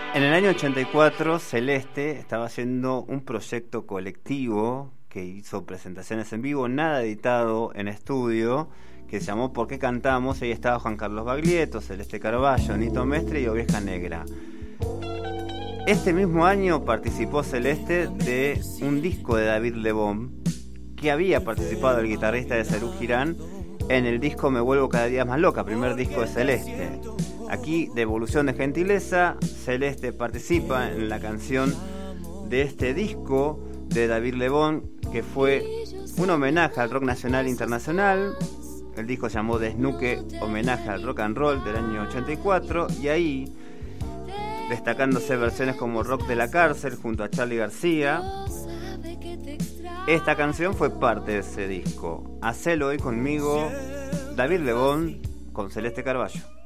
En el año 84, Celeste estaba haciendo un proyecto colectivo que hizo presentaciones en vivo, nada editado en estudio, que se llamó ¿Por qué cantamos? Ahí estaba Juan Carlos Baglietto, Celeste Carballo, Nito Mestre y Oveja Negra. Este mismo año participó Celeste de un disco de David Lebón, que había participado el guitarrista de Serú Girán en el disco Me Vuelvo Cada Día Más Loca, primer disco de Celeste. Aquí, Devolución de Gentileza, Celeste participa en la canción de este disco de David Lebón, que fue un homenaje al rock nacional e internacional. El disco se llamó Desnuque, homenaje al rock and roll del año 84, y ahí, destacándose versiones como Rock de la Cárcel junto a Charly García, esta canción fue parte de ese disco. Hacelo hoy conmigo, David Lebón con Celeste Carballo.